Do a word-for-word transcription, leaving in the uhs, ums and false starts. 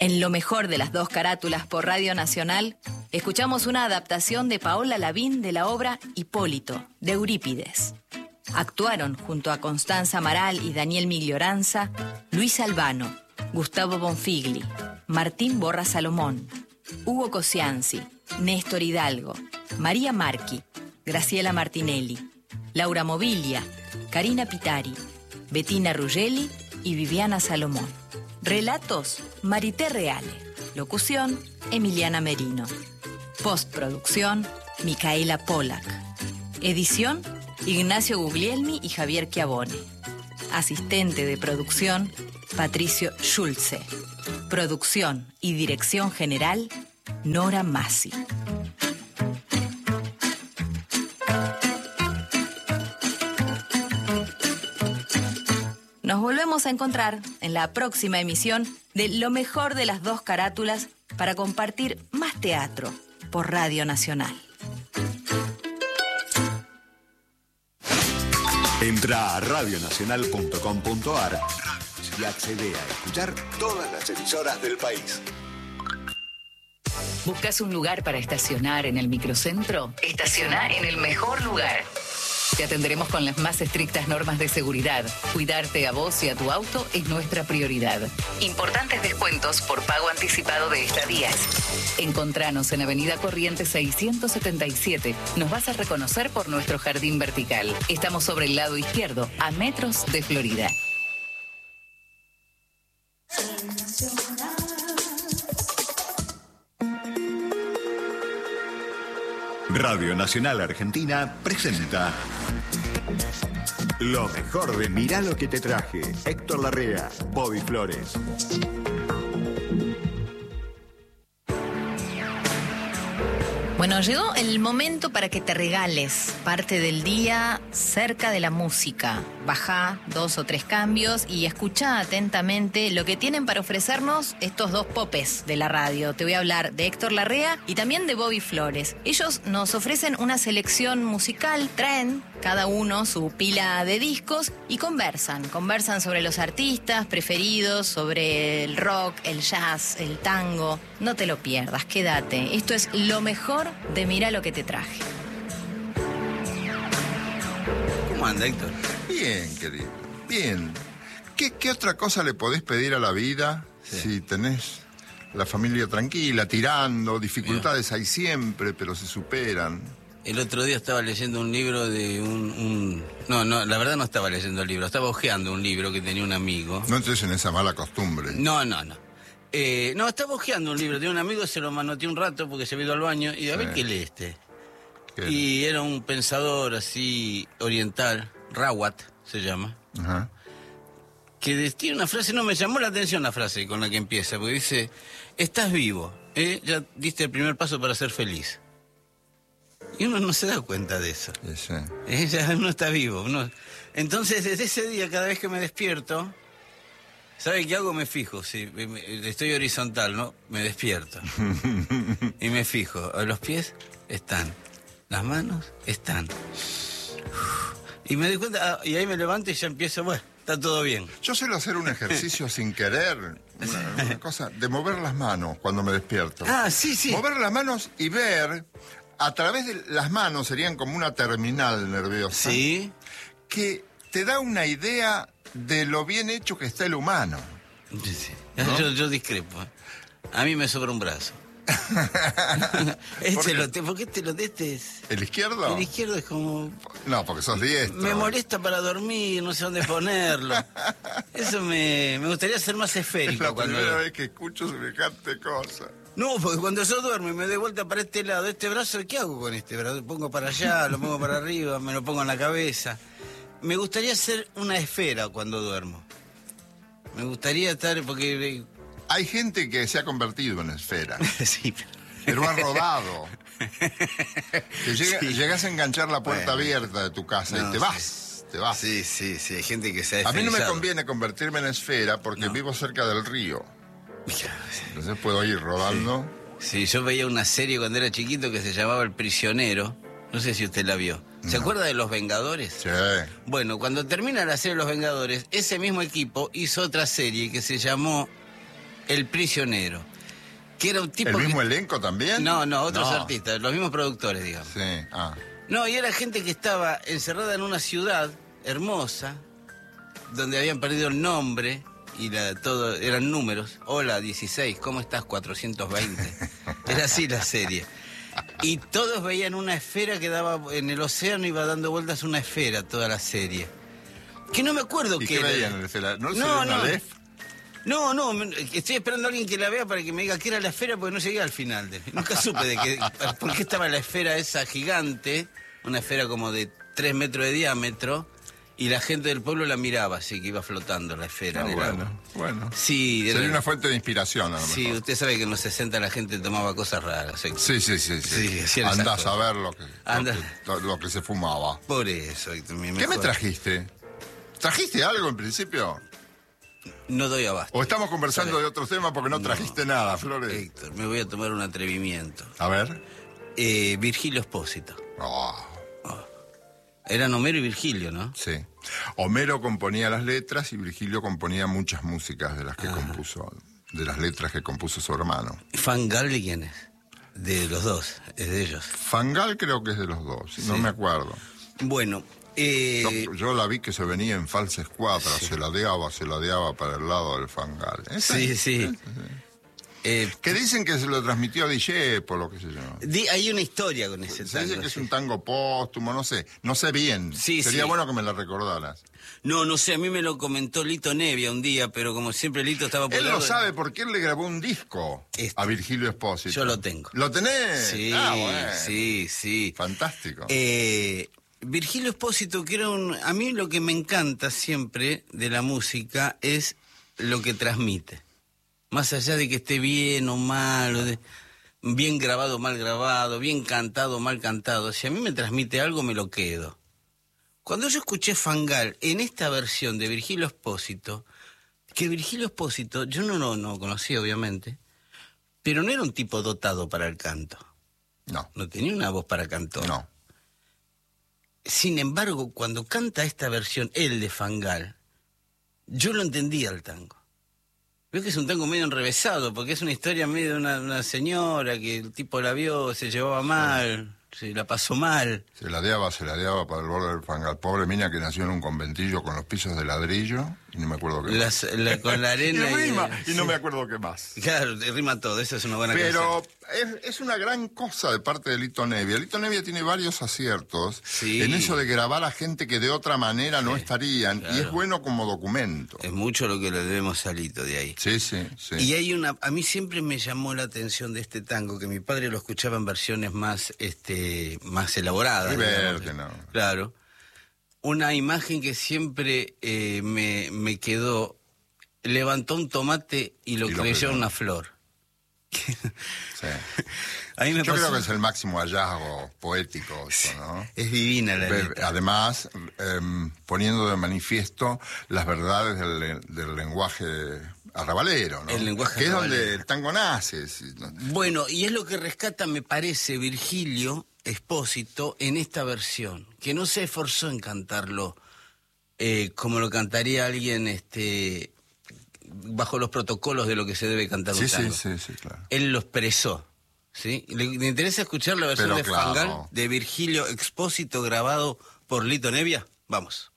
En Lo mejor de las dos carátulas por Radio Nacional, escuchamos una adaptación de Paola Lavín de la obra Hipólito, de Eurípides. Actuaron junto a Constanza Amaral y Daniel Miglioranza, Luis Albano, Gustavo Bonfigli, Martín Borra Salomón, Hugo Cosianzi, Néstor Hidalgo, María Marchi, Graciela Martinelli, Laura Mobilia, Karina Pitari, Bettina Ruggeli y Viviana Salomón. Relatos, Marité Reale. Locución, Emiliana Merino. Postproducción, Micaela Pollack. Edición, Ignacio Guglielmi y Javier Chiavone. Asistente de producción, Patricio Schulze. Producción y dirección general, Nora Massi. Nos volvemos a encontrar en la próxima emisión de Lo mejor de las dos carátulas para compartir más teatro por Radio Nacional. Entra a radio nacional punto com punto a r y accede a escuchar todas las emisoras del país. ¿Buscas un lugar para estacionar en el microcentro? Estaciona en el mejor lugar. Te atenderemos con las más estrictas normas de seguridad. Cuidarte a vos y a tu auto es nuestra prioridad. Importantes descuentos por pago anticipado de estadías. Encontranos en Avenida Corrientes seiscientos setenta y siete. Nos vas a reconocer por nuestro jardín vertical. Estamos sobre el lado izquierdo, a metros de Florida. Radio Nacional Argentina presenta Lo mejor de Mirá lo que te traje. Héctor Larrea, Bobby Flores. Bueno, llegó el momento para que te regales parte del día cerca de la música. Bajá dos o tres cambios y escuchá atentamente lo que tienen para ofrecernos estos dos popes de la radio. Te voy a hablar de Héctor Larrea y también de Bobby Flores. Ellos nos ofrecen una selección musical, traen cada uno su pila de discos y conversan. Conversan sobre los artistas preferidos, sobre el rock, el jazz, el tango. No te lo pierdas, quédate. Esto es lo mejor de Mirá lo que te traje. ¿Cómo anda, Héctor? Bien, querido, bien. ¿Qué, qué otra cosa le podés pedir a la vida sí. si tenés la familia tranquila, tirando? Dificultades Mira. hay siempre, pero se superan. El otro día estaba leyendo un libro de un, un... No, no, la verdad no estaba leyendo el libro, estaba hojeando un libro que tenía un amigo. No entres en esa mala costumbre. No, no, no. Eh, no, estaba hojeando un libro de un amigo, se lo manoteé un rato porque se había ido al baño y a sí. ver qué lee este. ¿Qué? Y era un pensador así oriental, Rawat se llama, Ajá. que tiene una frase, no me llamó la atención la frase con la que empieza, porque dice, estás vivo, ¿eh? Ya diste el primer paso para ser feliz. Y uno no se da cuenta de eso. Sí. ¿Eh? Ya uno está vivo. Uno... Entonces, desde ese día, cada vez que me despierto, ¿sabe qué hago? Me fijo, sí, estoy horizontal, ¿no? Me despierto. Y me fijo, los pies están, las manos están. Y me doy cuenta, y ahí me levanto y ya empiezo, bueno, está todo bien. Yo suelo hacer un ejercicio sin querer, una, una cosa, de mover las manos cuando me despierto. Ah, sí, sí. Mover las manos y ver, a través de las manos, serían como una terminal nerviosa. Sí. Que te da una idea de lo bien hecho que está el humano. Sí, sí. ¿No? Yo, yo discrepo. A mí me sobra un brazo. este ¿Por, lo te, ¿Por qué te lo este es? ¿El izquierdo? El izquierdo es como... No, porque sos diestro. Me molesta para dormir, no sé dónde ponerlo. Eso me, me gustaría ser más esférico. Es la cuando... primera vez que escucho semejante cosa. No, porque cuando yo duermo y me doy vuelta para este lado, este brazo, ¿qué hago con este brazo? Lo pongo para allá, lo pongo para arriba, me lo pongo en la cabeza. Me gustaría ser una esfera cuando duermo. Me gustaría estar, porque... Hay gente que se ha convertido en esfera. Sí, pero... pero ha rodado. Que llega, sí. Llegas a enganchar la puerta bueno, abierta de tu casa no, y te vas, sí. te vas. Sí, sí, sí, hay gente que se ha A mí no me conviene convertirme en esfera porque no. vivo cerca del río. Entonces puedo ir rodando. Sí. sí, yo veía una serie cuando era chiquito que se llamaba El Prisionero. No sé si usted la vio. ¿Se no. acuerda de Los Vengadores? Sí. Bueno, cuando termina la serie Los Vengadores, ese mismo equipo hizo otra serie que se llamó El Prisionero, que era un tipo ¿El mismo que... elenco también? No, no, otros No. artistas, los mismos productores, digamos. Sí, ah. No, y era gente que estaba encerrada en una ciudad hermosa, donde habían perdido el nombre y la, todo eran números. Hola, dieciséis, ¿cómo estás? cuatrocientos veinte. Era así la serie. Y todos veían una esfera que daba en el océano, iba dando vueltas una esfera toda la serie. Que no me acuerdo ¿Y qué qué era. veían? ¿No, No, no, no. Aleph? No, no, me- estoy esperando a alguien que la vea para que me diga qué era la esfera, porque no llegué al final. De, nunca supe de qué, por qué estaba la esfera esa gigante, una esfera como de tres metros de diámetro, y la gente del pueblo la miraba, así que iba flotando la esfera Ah, en el bueno, agua. bueno. Sí, Sería era- una fuente de inspiración, a lo sí, mejor. usted sabe que en los sesenta la gente tomaba cosas raras. ¿eh? Sí, sí, sí. sí. Sí, hacían esas Andás a cosas. ver lo que, Anda. lo, que, lo- lo que se fumaba. Por eso. Héctor, mi ¿Qué me mejor- trajiste? ¿Trajiste algo en principio? No doy abasto. ¿O estamos conversando ¿Sabe? de otros temas porque no, No. trajiste nada, Flores? Héctor, me voy a tomar un atrevimiento. A ver. Eh, Virgilio Espósito. Oh, Eran Homero y Virgilio, ¿no? sí. Homero componía las letras y Virgilio componía muchas músicas de las Ah. que compuso, de las letras que compuso su hermano. ¿Fangal de quién es? De los dos, es de ellos. Fangal creo que es de los dos, no Sí. me acuerdo. Bueno, eh, Yo, yo la vi que se venía en falsa escuadra, se ladeaba, se ladeaba para el lado del Fangal. ¿Esa? sí, sí. Eh, Que dicen que se lo transmitió a Discepo, lo que sé yo. di- hay una historia con ese Se dice tango. que es sí. un tango póstumo, no sé, no sé bien. Sí, Sería sí. bueno que me la recordaras. No, no sé, a mí me lo comentó Lito Nevia un día, pero como siempre Lito estaba por Él el lo lado- sabe porque él le grabó un disco Este. a Virgilio Espósito. Yo lo tengo. ¿Lo tenés? Sí, Ah, bueno. sí, sí. Fantástico. Eh, Virgilio Espósito, que era un... A mí lo que me encanta siempre de la música es lo que transmite. Más allá de que esté bien o mal, o de- bien grabado o mal grabado, bien cantado o mal cantado, si a mí me transmite algo, me lo quedo. Cuando yo escuché Fangal en esta versión de Virgilio Espósito, que Virgilio Espósito, yo no lo no, conocía obviamente, pero no era un tipo dotado para el canto. No, No tenía una voz para cantor. no. Sin embargo, cuando canta esta versión, él de Fangal, yo lo entendía el tango. Veo que es un tango medio enrevesado, porque es una historia medio de una, una señora que el tipo la vio, se llevaba mal, se la pasó mal. Se ladeaba, se ladeaba para el borde del Fangal. Pobre mina que nació en un conventillo con los pisos de ladrillo y no me acuerdo qué más. Las- la- con la arena y y- rima, y no sí. me acuerdo qué más. Claro, te rima todo, eso es una buena Pero canción. es, es una gran cosa de parte de Lito Nevia. Lito Nevia tiene varios aciertos Sí. en eso de grabar a gente que de otra manera no estarían. Y claro. es bueno como documento. Es mucho lo que le debemos a Lito de ahí. Sí, sí, sí. Y hay una, a mí siempre me llamó la atención de este tango, que mi padre lo escuchaba en versiones más, este, más elaboradas. River, digamos. que no. Claro. Una imagen que siempre eh, me, me quedó, levantó un tomate y lo Y lo creyó creyó. una flor. Sí. A mí me Yo pasó- creo que es el máximo hallazgo poético, eso, ¿no? es divina la Ve- letra. Además, em, poniendo de manifiesto las verdades del, le- del lenguaje arrabalero, ¿no? El lenguaje que es arrabalero. donde el tango nace. sí, ¿no? Bueno, y es lo que rescata, me parece, Virgilio Espósito en esta versión, que no se esforzó en cantarlo eh, como lo cantaría alguien este, bajo los protocolos de lo que se debe cantar Sí, un sí, tango. sí, sí, claro. Él lo expresó, ¿sí? ¿Le, le interesa escuchar la versión Pero de claro. Fangal de Virgilio Expósito grabado por Lito Nevia? Vamos.